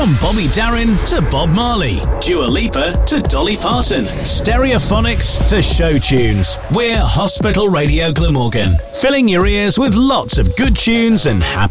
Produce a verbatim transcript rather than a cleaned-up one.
From Bobby Darin to Bob Marley, Dua Lipa to Dolly Parton, Stereophonics to show tunes. We're Hospital Radio Glamorgan, filling your ears with lots of good tunes and happy